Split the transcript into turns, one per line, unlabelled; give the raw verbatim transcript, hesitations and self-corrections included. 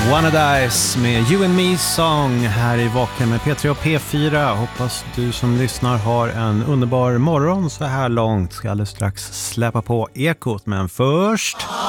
Wanna Dice med You and Me Song här i Vaken med P tre och P fyra. Hoppas du som lyssnar har en underbar morgon så här långt. Ska alldeles strax släppa på ekot, men först...